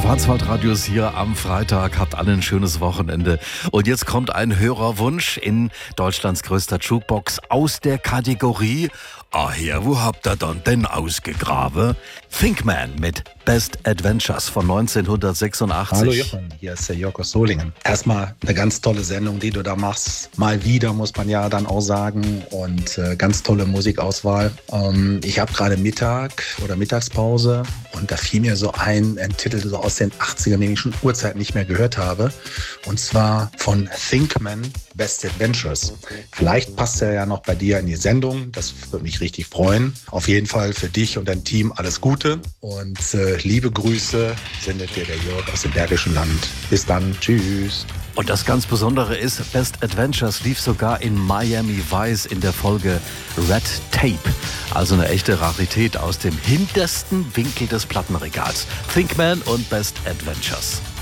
Schwarzwaldradios hier am Freitag. Habt alle ein schönes Wochenende. Und jetzt kommt ein Hörerwunsch in Deutschlands größter Jukebox aus der Kategorie hier, wo habt ihr dann denn ausgegraben? Think Man mit Best Adventures von 1986. Hallo Jochen, hier ist der Jörg aus Solingen. Erstmal eine ganz tolle Sendung, die du da machst. Mal wieder, muss man ja dann auch sagen. Und ganz tolle Musikauswahl. Ich habe gerade Mittag oder Mittagspause und da fiel mir so ein Titel so aus den 80ern, den ich schon Uhrzeit nicht mehr gehört habe. Und zwar von Think Man, Best Adventures. Vielleicht passt er ja noch bei dir in die Sendung. Das würde mich richtig freuen. Auf jeden Fall für dich und dein Team alles Gute. Und liebe Grüße sendet dir der Jörg aus dem Bergischen Land. Bis dann. Tschüss. Und das ganz Besondere ist, Best Adventures lief sogar in Miami Vice in der Folge Red Tape. Also eine echte Rarität aus dem hintersten Winkel des Plattenregals. Think Man und Best Adventures.